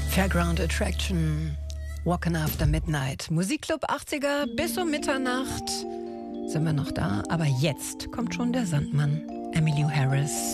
Fairground Attraction, Walking After Midnight. Musikclub 80er bis um Mitternacht sind wir noch da. Aber jetzt kommt schon der Sandmann, Emmylou Harris.